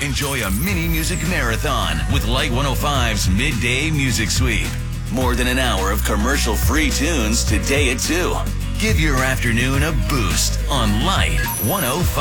Enjoy a mini music marathon with Light 105's Midday Music Sweep. More than an hour of commercial-free tunes today at 2. Give your afternoon a boost on Light 105.